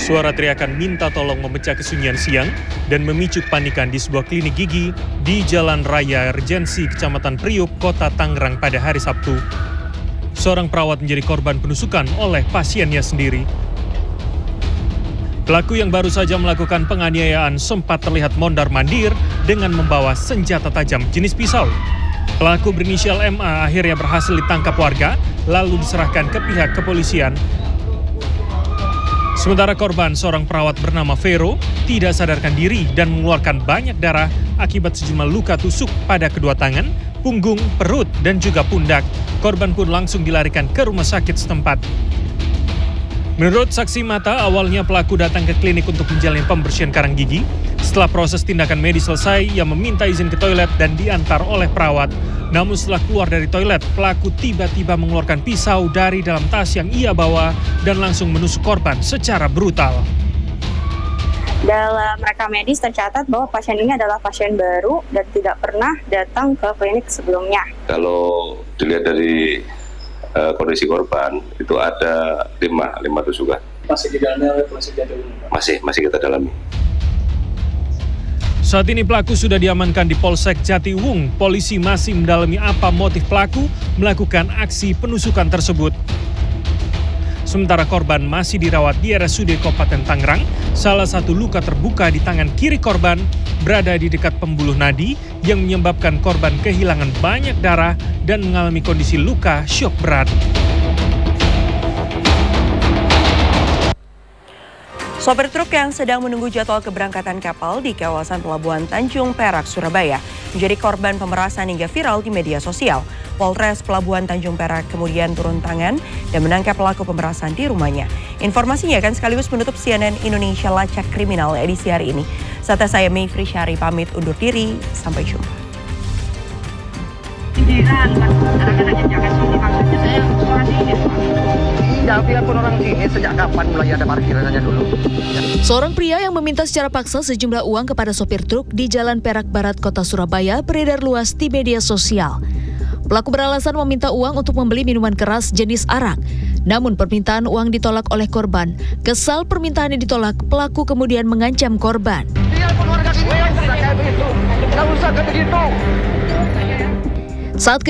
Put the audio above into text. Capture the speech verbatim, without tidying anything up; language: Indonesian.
Suara teriakan minta tolong memecah kesunyian siang dan memicu kepanikan di sebuah klinik gigi di Jalan Raya Regensi, Kecamatan Priuk, Kota Tangerang pada hari Sabtu. Seorang perawat menjadi korban penusukan oleh pasiennya sendiri. Pelaku yang baru saja melakukan penganiayaan sempat terlihat mondar-mandir dengan membawa senjata tajam jenis pisau. Pelaku berinisial M A akhirnya berhasil ditangkap warga, lalu diserahkan ke pihak kepolisian. Sementara korban, seorang perawat bernama Vero, tidak sadarkan diri dan mengeluarkan banyak darah akibat sejumlah luka tusuk pada kedua tangan, punggung, perut, dan juga pundak. Korban pun langsung dilarikan ke rumah sakit setempat. Menurut saksi mata, awalnya pelaku datang ke klinik untuk menjalani pembersihan karang gigi. Setelah proses tindakan medis selesai, ia meminta izin ke toilet dan diantar oleh perawat. Namun setelah keluar dari toilet, pelaku tiba-tiba mengeluarkan pisau dari dalam tas yang ia bawa dan langsung menusuk korban secara brutal. Dalam rekam medis tercatat bahwa pasien ini adalah pasien baru dan tidak pernah datang ke klinik sebelumnya. Kalau dilihat dari uh, kondisi korban, itu ada lima, lima tusukan. Masih di dalamnya polisi jadul? Masih, masih kita dalami. Saat ini pelaku sudah diamankan di Polsek Jatiwung. Polisi masih mendalami apa motif pelaku melakukan aksi penusukan tersebut. Sementara korban masih dirawat di R S U D Kabupaten Tangerang. Salah satu luka terbuka di tangan kiri korban berada di dekat pembuluh nadi yang menyebabkan korban kehilangan banyak darah dan mengalami kondisi luka syok berat. Sopir truk yang sedang menunggu jadwal keberangkatan kapal di kawasan Pelabuhan Tanjung Perak, Surabaya, menjadi korban pemerasan hingga viral di media sosial. Polres Pelabuhan Tanjung Perak kemudian turun tangan dan menangkap pelaku pemerasan di rumahnya. Informasinya akan sekaligus menutup C N N Indonesia Lacak Kriminal edisi hari ini. Saatnya saya Mayfri Syari pamit undur diri, sampai jumpa. Seorang pria yang meminta secara paksa sejumlah uang kepada sopir truk di Jalan Perak Barat, Kota Surabaya beredar luas di media sosial. Pelaku beralasan meminta uang untuk membeli minuman keras jenis arak. Namun permintaan uang ditolak oleh korban. Kesal permintaannya ditolak, pelaku kemudian mengancam korban. Saat